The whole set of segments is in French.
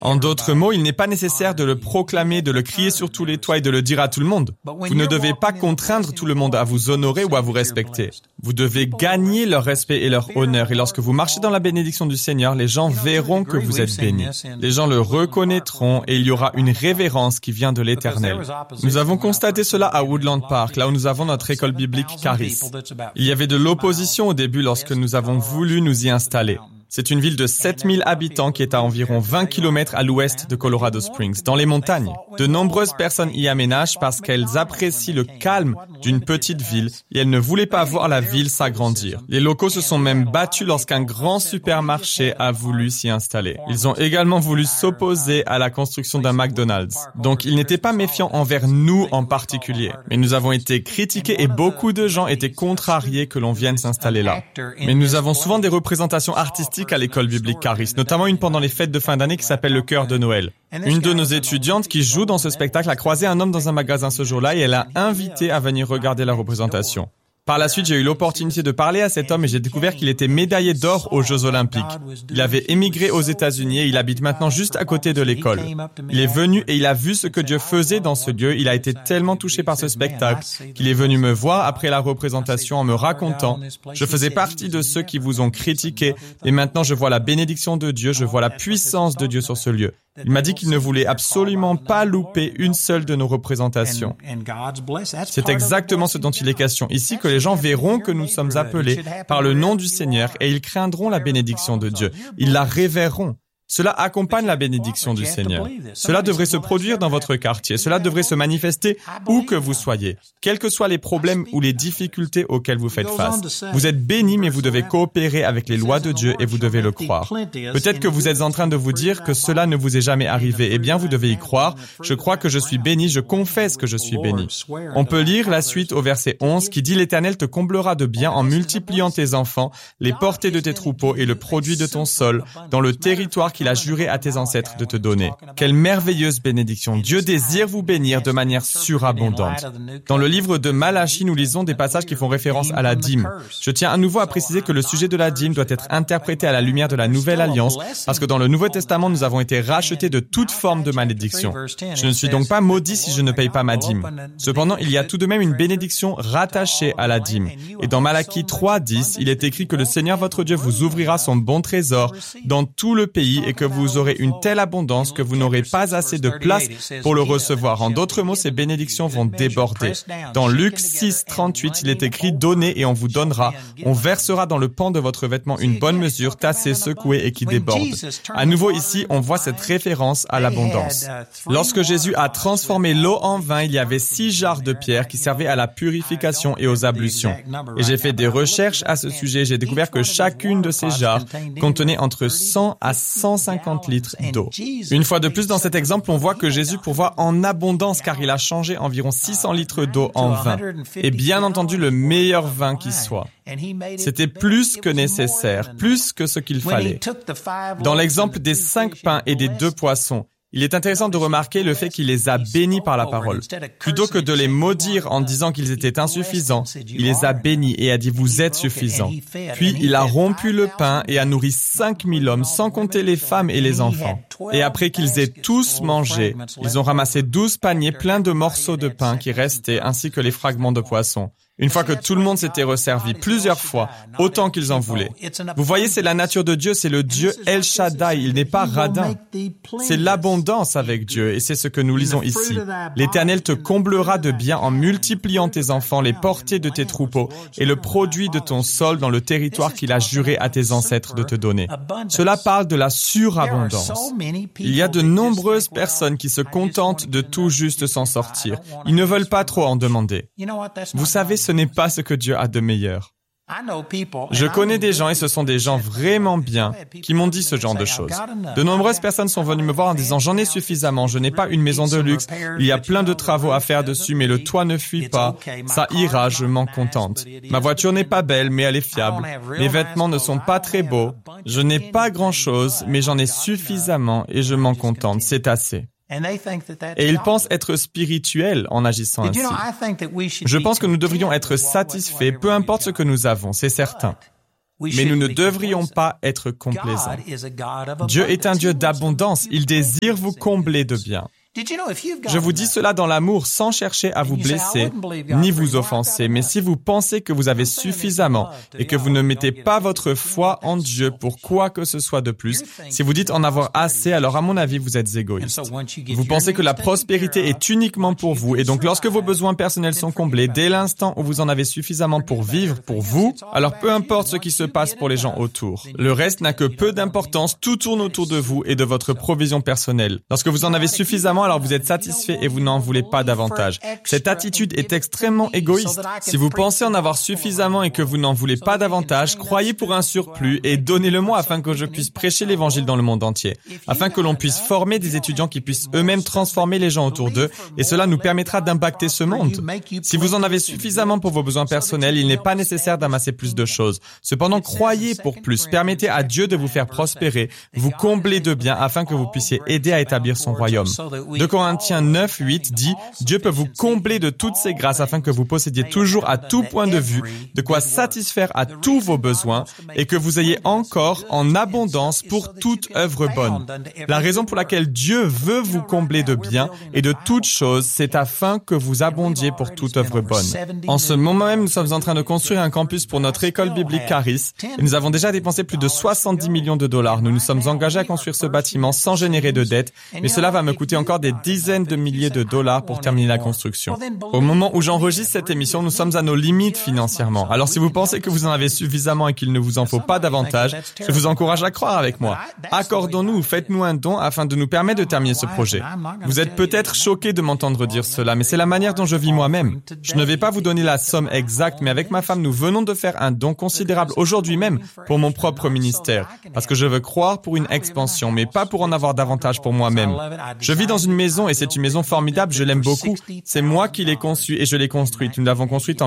En d'autres mots, il n'est pas nécessaire de le proclamer, de le crier sur tous les toits et de le dire à tout le monde. Vous ne devez pas contraindre tout le monde à vous honorer ou à vous respecter. Vous devez gagner leur respect et leur honneur. Et lorsque vous marchez dans la bénédiction du Seigneur, les gens verront que vous êtes bénis. Les gens le reconnaîtront et il y aura une révérence qui vient de l'Éternel. Nous avons constaté cela à Woodland Park, là où nous avons notre école biblique Charis. Il y avait de l'opposition au début lorsque nous avons voulu nous y installer. C'est une ville de 7000 habitants qui est à environ 20 km à l'ouest de Colorado Springs, dans les montagnes. De nombreuses personnes y aménagent parce qu'elles apprécient le calme d'une petite ville et elles ne voulaient pas voir la ville s'agrandir. Les locaux se sont même battus lorsqu'un grand supermarché a voulu s'y installer. Ils ont également voulu s'opposer à la construction d'un McDonald's. Donc ils n'étaient pas méfiants envers nous en particulier. Mais nous avons été critiqués et beaucoup de gens étaient contrariés que l'on vienne s'installer là. Mais nous avons souvent des représentations artistiques à l'école biblique Charis, notamment une pendant les fêtes de fin d'année qui s'appelle le Chœur de Noël. Une de nos étudiantes qui joue dans ce spectacle a croisé un homme dans un magasin ce jour-là et elle a invité à venir regarder la représentation. Par la suite, j'ai eu l'opportunité de parler à cet homme et j'ai découvert qu'il était médaillé d'or aux Jeux Olympiques. Il avait émigré aux États-Unis et il habite maintenant juste à côté de l'école. Il est venu et il a vu ce que Dieu faisait dans ce lieu. Il a été tellement touché par ce spectacle qu'il est venu me voir après la représentation en me racontant « Je faisais partie de ceux qui vous ont critiqué et maintenant je vois la bénédiction de Dieu, je vois la puissance de Dieu sur ce lieu. » Il m'a dit qu'il ne voulait absolument pas louper une seule de nos représentations. C'est exactement ce dont il est question ici, que les gens verront que nous sommes appelés par le nom du Seigneur et ils craindront la bénédiction de Dieu. Ils la révéreront. Cela accompagne la bénédiction du Seigneur. Cela devrait se produire dans votre quartier. Cela devrait se manifester où que vous soyez, quels que soient les problèmes ou les difficultés auxquels vous faites face. Vous êtes bénis, mais vous devez coopérer avec les lois de Dieu et vous devez le croire. Peut-être que vous êtes en train de vous dire que cela ne vous est jamais arrivé. Eh bien, vous devez y croire. Je crois que je suis béni, je confesse que je suis béni. On peut lire la suite au verset 11 qui dit « L'Éternel te comblera de bien en multipliant tes enfants, les portées de tes troupeaux et le produit de ton sol, dans le territoire qu'il a juré à tes ancêtres de te donner. » Quelle merveilleuse bénédiction! Dieu désire vous bénir de manière surabondante. Dans le livre de Malachie, nous lisons des passages qui font référence à la dîme. Je tiens à nouveau à préciser que le sujet de la dîme doit être interprété à la lumière de la Nouvelle Alliance, parce que dans le Nouveau Testament, nous avons été rachetés de toute forme de malédiction. Je ne suis donc pas maudit si je ne paye pas ma dîme. Cependant, il y a tout de même une bénédiction rattachée à la dîme. Et dans Malachie 3:10, il est écrit que le Seigneur votre Dieu vous ouvrira son bon trésor dans tout le pays et que vous aurez une telle abondance que vous n'aurez pas assez de place pour le recevoir. En d'autres mots, ces bénédictions vont déborder. Dans Luc 6:38, il est écrit « Donnez et on vous donnera. On versera dans le pan de votre vêtement une bonne mesure, tassée, secouée et qui déborde. » À nouveau ici, on voit cette référence à l'abondance. Lorsque Jésus a transformé l'eau en vin, il y avait 6 jarres de pierre qui servaient à la purification et aux ablutions. Et j'ai fait des recherches à ce sujet. J'ai découvert que chacune de ces jarres contenait entre 100 à 150 litres d'eau. Une fois de plus, dans cet exemple, on voit que Jésus pourvoit en abondance car il a changé environ 600 litres d'eau en vin. Et bien entendu, le meilleur vin qui soit. C'était plus que nécessaire, plus que ce qu'il fallait. Dans l'exemple des 5 pains et des 2 poissons, il est intéressant de remarquer le fait qu'il les a bénis par la parole. Plutôt que de les maudire en disant qu'ils étaient insuffisants, il les a bénis et a dit « Vous êtes suffisants ». Puis il a rompu le pain et a nourri 5000 hommes, sans compter les femmes et les enfants. Et après qu'ils aient tous mangé, ils ont ramassé 12 paniers pleins de morceaux de pain qui restaient, ainsi que les fragments de poissons. Une fois que tout le monde s'était resservi plusieurs fois, autant qu'ils en voulaient. Vous voyez, c'est la nature de Dieu, c'est le Dieu El Shaddai, il n'est pas radin. C'est l'abondance avec Dieu, et c'est ce que nous lisons ici. L'Éternel te comblera de bien en multipliant tes enfants, les portées de tes troupeaux, et le produit de ton sol dans le territoire qu'il a juré à tes ancêtres de te donner. Cela parle de la surabondance. Il y a de nombreuses personnes qui se contentent de tout juste s'en sortir. Ils ne veulent pas trop en demander. Vous savez, ce n'est pas ce que Dieu a de meilleur. Je connais des gens, et ce sont des gens vraiment bien, qui m'ont dit ce genre de choses. De nombreuses personnes sont venues me voir en disant « J'en ai suffisamment, je n'ai pas une maison de luxe, il y a plein de travaux à faire dessus, mais le toit ne fuit pas, ça ira, je m'en contente. Ma voiture n'est pas belle, mais elle est fiable. Mes vêtements ne sont pas très beaux, je n'ai pas grand-chose, mais j'en ai suffisamment et je m'en contente, c'est assez. » Et ils pensent être spirituels en agissant ainsi. Je pense que nous devrions être satisfaits, peu importe ce que nous avons, c'est certain. Mais nous ne devrions pas être complaisants. Dieu est un Dieu d'abondance. Il désire vous combler de bien. Je vous dis cela dans l'amour sans chercher à vous blesser ni vous offenser, mais si vous pensez que vous avez suffisamment et que vous ne mettez pas votre foi en Dieu pour quoi que ce soit de plus, si vous dites en avoir assez, alors à mon avis, vous êtes égoïste. Vous pensez que la prospérité est uniquement pour vous et donc lorsque vos besoins personnels sont comblés, dès l'instant où vous en avez suffisamment pour vivre pour vous, alors peu importe ce qui se passe pour les gens autour. Le reste n'a que peu d'importance, tout tourne autour de vous et de votre provision personnelle. Lorsque vous en avez suffisamment, alors vous êtes satisfait et vous n'en voulez pas davantage. Cette attitude est extrêmement égoïste. Si vous pensez en avoir suffisamment et que vous n'en voulez pas davantage, croyez pour un surplus et donnez-le-moi afin que je puisse prêcher l'évangile dans le monde entier, afin que l'on puisse former des étudiants qui puissent eux-mêmes transformer les gens autour d'eux et cela nous permettra d'impacter ce monde. Si vous en avez suffisamment pour vos besoins personnels, il n'est pas nécessaire d'amasser plus de choses. Cependant, croyez pour plus. Permettez à Dieu de vous faire prospérer, vous combler de biens afin que vous puissiez aider à établir son royaume. 2 Corinthiens 9, 8 dit « Dieu peut vous combler de toutes ses grâces afin que vous possédiez toujours à tout point de vue de quoi satisfaire à tous vos besoins et que vous ayez encore en abondance pour toute œuvre bonne. » La raison pour laquelle Dieu veut vous combler de biens et de toutes choses, c'est afin que vous abondiez pour toute œuvre bonne. En ce moment même, nous sommes en train de construire un campus pour notre école biblique Charis et nous avons déjà dépensé plus de 70 millions de dollars. Nous nous sommes engagés à construire ce bâtiment sans générer de dettes, mais cela va me coûter encore des dizaines de milliers de dollars pour terminer la construction. Au moment où j'enregistre cette émission, nous sommes à nos limites financièrement. Alors si vous pensez que vous en avez suffisamment et qu'il ne vous en faut pas davantage, je vous encourage à croire avec moi. Accordons-nous, faites-nous un don afin de nous permettre de terminer ce projet. Vous êtes peut-être choqués de m'entendre dire cela, mais c'est la manière dont je vis moi-même. Je ne vais pas vous donner la somme exacte, mais avec ma femme, nous venons de faire un don considérable aujourd'hui même pour mon propre ministère, parce que je veux croire pour une expansion, mais pas pour en avoir davantage pour moi-même. Je vis dans une maison et c'est une maison formidable, je l'aime beaucoup. C'est moi qui l'ai conçue et je l'ai construite. Nous l'avons construite en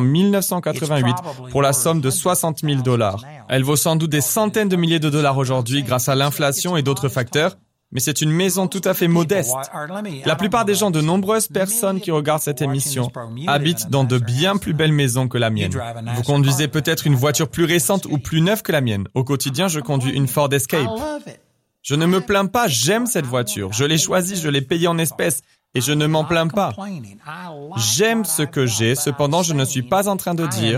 1988 pour la somme de 60 000 dollars. Elle vaut sans doute des centaines de milliers de dollars aujourd'hui grâce à l'inflation et d'autres facteurs, mais c'est une maison tout à fait modeste. La plupart des gens, de nombreuses personnes qui regardent cette émission, habitent dans de bien plus belles maisons que la mienne. Vous conduisez peut-être une voiture plus récente ou plus neuve que la mienne. Au quotidien, je conduis une Ford Escape. Je ne me plains pas, j'aime cette voiture. Je l'ai choisie, je l'ai payée en espèces. Et je ne m'en plains pas. J'aime ce que j'ai, cependant je ne suis pas en train de dire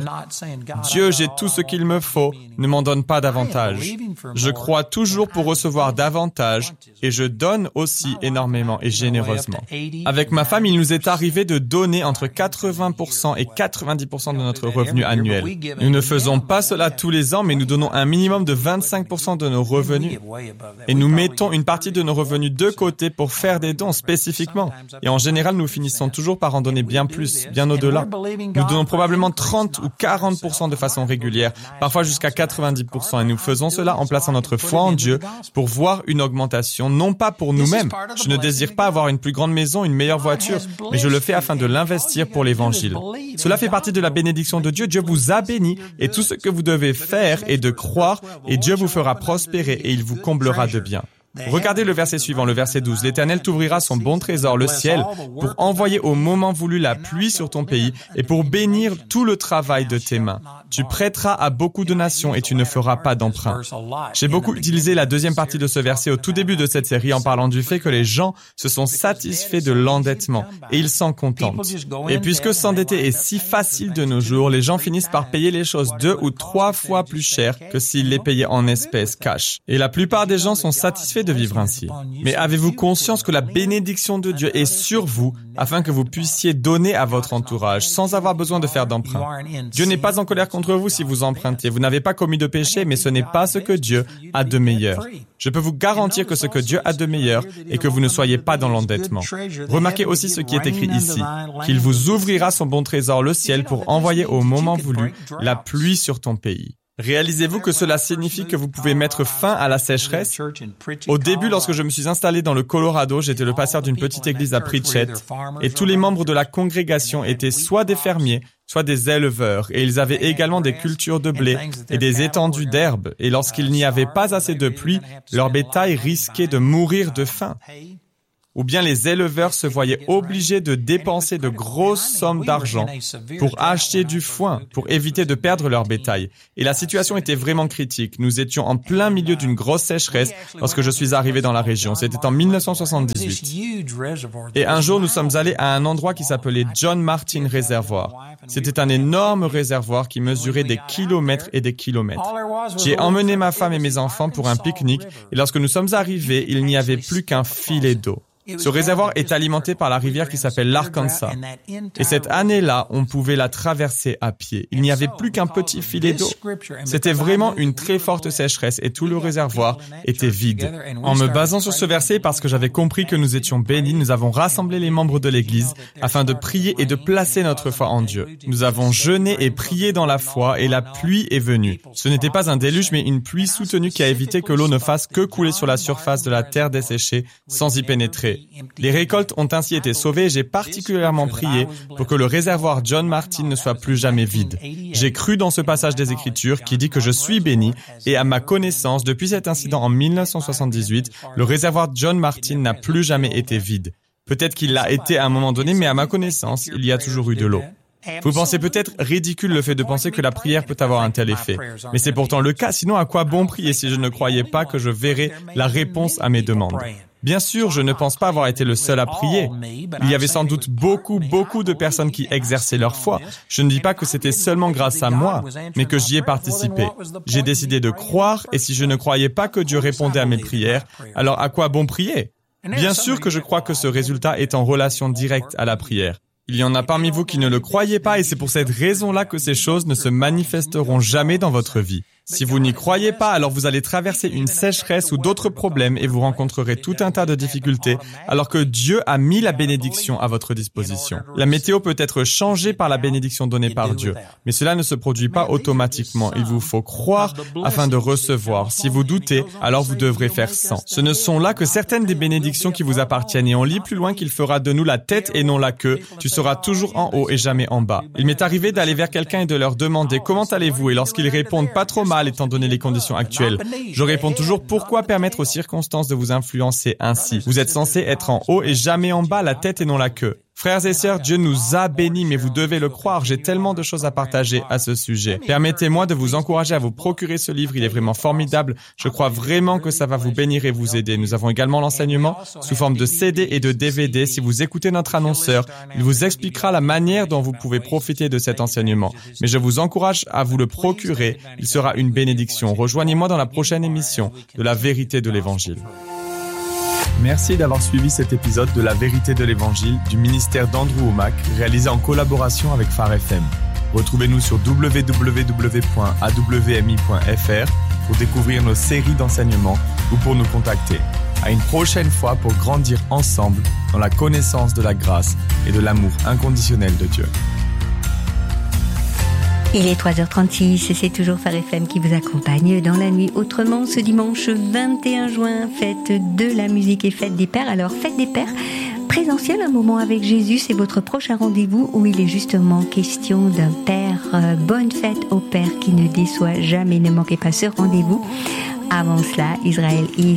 « Dieu, j'ai tout ce qu'il me faut, ne m'en donne pas davantage ». Je crois toujours pour recevoir davantage et je donne aussi énormément et généreusement. Avec ma femme, il nous est arrivé de donner entre 80% et 90% de notre revenu annuel. Nous ne faisons pas cela tous les ans, mais nous donnons un minimum de 25% de nos revenus. Et nous mettons une partie de nos revenus de côté pour faire des dons spécifiquement. Et en général, nous finissons toujours par en donner bien plus, bien au-delà. Nous donnons probablement 30 ou 40% de façon régulière, parfois jusqu'à 90%. Et nous faisons cela en plaçant notre foi en Dieu pour voir une augmentation, non pas pour nous-mêmes. Je ne désire pas avoir une plus grande maison, une meilleure voiture, mais je le fais afin de l'investir pour l'Évangile. Cela fait partie de la bénédiction de Dieu. Dieu vous a béni et tout ce que vous devez faire est de croire et Dieu vous fera prospérer et il vous comblera de bien. Regardez le verset suivant, le verset 12. « L'Éternel t'ouvrira son bon trésor, le ciel, pour envoyer au moment voulu la pluie sur ton pays et pour bénir tout le travail de tes mains. Tu prêteras à beaucoup de nations et tu ne feras pas d'emprunt. » J'ai beaucoup utilisé la deuxième partie de ce verset au tout début de cette série en parlant du fait que les gens se sont satisfaits de l'endettement et ils s'en contentent. Et puisque s'endetter est si facile de nos jours, les gens finissent par payer les choses 2 ou 3 fois plus cher que s'ils les payaient en espèces cash. Et la plupart des gens sont satisfaits de vivre ainsi. Mais avez-vous conscience que la bénédiction de Dieu est sur vous afin que vous puissiez donner à votre entourage sans avoir besoin de faire d'emprunt? Dieu n'est pas en colère contre vous si vous empruntez. Vous n'avez pas commis de péché, mais ce n'est pas ce que Dieu a de meilleur. Je peux vous garantir que ce que Dieu a de meilleur est que vous ne soyez pas dans l'endettement. Remarquez aussi ce qui est écrit ici, qu'il vous ouvrira son bon trésor, le ciel, pour envoyer au moment voulu la pluie sur ton pays. Réalisez-vous que cela signifie que vous pouvez mettre fin à la sécheresse? Au début, lorsque je me suis installé dans le Colorado, j'étais le pasteur d'une petite église à Pritchett et tous les membres de la congrégation étaient soit des fermiers, soit des éleveurs, et ils avaient également des cultures de blé et des étendues d'herbes, et lorsqu'il n'y avait pas assez de pluie, leur bétail risquait de mourir de faim. ou bien les éleveurs se voyaient obligés de dépenser de grosses sommes d'argent pour acheter du foin, pour éviter de perdre leur bétail. Et la situation était vraiment critique. Nous étions en plein milieu d'une grosse sécheresse lorsque je suis arrivé dans la région. C'était en 1978. Et un jour, nous sommes allés à un endroit qui s'appelait John Martin Reservoir. C'était un énorme réservoir qui mesurait des kilomètres et des kilomètres. J'ai emmené ma femme et mes enfants pour un pique-nique et lorsque nous sommes arrivés, il n'y avait plus qu'un filet d'eau. Ce réservoir est alimenté par la rivière qui s'appelle l'Arkansas. Et cette année-là, on pouvait la traverser à pied. Il n'y avait plus qu'un petit filet d'eau. C'était vraiment une très forte sécheresse et tout le réservoir était vide. En me basant sur ce verset, parce que j'avais compris que nous étions bénis, nous avons rassemblé les membres de l'Église afin de prier et de placer notre foi en Dieu. Nous avons jeûné et prié dans la foi et la pluie est venue. Ce n'était pas un déluge, mais une pluie soutenue qui a évité que l'eau ne fasse que couler sur la surface de la terre desséchée sans y pénétrer. Les récoltes ont ainsi été sauvées et j'ai particulièrement prié pour que le réservoir John Martin ne soit plus jamais vide. J'ai cru dans ce passage des Écritures qui dit que je suis béni et à ma connaissance, depuis cet incident en 1978, le réservoir John Martin n'a plus jamais été vide. Peut-être qu'il l'a été à un moment donné, mais à ma connaissance, il y a toujours eu de l'eau. Vous pensez peut-être ridicule le fait de penser que la prière peut avoir un tel effet. Mais c'est pourtant le cas, sinon à quoi bon prier si je ne croyais pas que je verrais la réponse à mes demandes? Bien sûr, je ne pense pas avoir été le seul à prier. Il y avait sans doute beaucoup de personnes qui exerçaient leur foi. Je ne dis pas que c'était seulement grâce à moi, mais que j'y ai participé. J'ai décidé de croire et si je ne croyais pas que Dieu répondait à mes prières, alors à quoi bon prier? Bien sûr que je crois que ce résultat est en relation directe à la prière. Il y en a parmi vous qui ne le croyez pas et c'est pour cette raison-là que ces choses ne se manifesteront jamais dans votre vie. Si vous n'y croyez pas, alors vous allez traverser une sécheresse ou d'autres problèmes et vous rencontrerez tout un tas de difficultés alors que Dieu a mis la bénédiction à votre disposition. La météo peut être changée par la bénédiction donnée par Dieu, mais cela ne se produit pas automatiquement. Il vous faut croire afin de recevoir. Si vous doutez, alors vous devrez faire sans. Ce ne sont là que certaines des bénédictions qui vous appartiennent et on lit plus loin qu'il fera de nous la tête et non la queue. Tu seras toujours en haut et jamais en bas. Il m'est arrivé d'aller vers quelqu'un et de leur demander comment allez-vous et lorsqu'ils répondent pas trop mal étant donné les conditions actuelles, je réponds toujours pourquoi permettre aux circonstances de vous influencer ainsi. Vous êtes censé être en haut et jamais en bas, la tête et non la queue. Frères et sœurs, Dieu nous a bénis, mais vous devez le croire. J'ai tellement de choses à partager à ce sujet. Permettez-moi de vous encourager à vous procurer ce livre. Il est vraiment formidable. Je crois vraiment que ça va vous bénir et vous aider. Nous avons également l'enseignement sous forme de CD et de DVD. Si vous écoutez notre annonceur, il vous expliquera la manière dont vous pouvez profiter de cet enseignement. Mais je vous encourage à vous le procurer. Il sera une bénédiction. Rejoignez-moi dans la prochaine émission de La Vérité de l'Évangile. Merci d'avoir suivi cet épisode de La Vérité de l'Évangile du ministère d'Andrew Wommack, réalisé en collaboration avec Phare FM. Retrouvez-nous sur www.awmi.fr pour découvrir nos séries d'enseignements ou pour nous contacter. À une prochaine fois pour grandir ensemble dans la connaissance de la grâce et de l'amour inconditionnel de Dieu. Il est 3h36 et c'est toujours Phare FM qui vous accompagne dans la nuit. Autrement, ce dimanche 21 juin, fête de la musique et fête des pères. Alors, fête des pères, présentiel, un moment avec Jésus, c'est votre prochain rendez-vous où il est justement question d'un père. Bonne fête au père qui ne déçoit jamais, ne manquez pas ce rendez-vous. Avant cela, Israël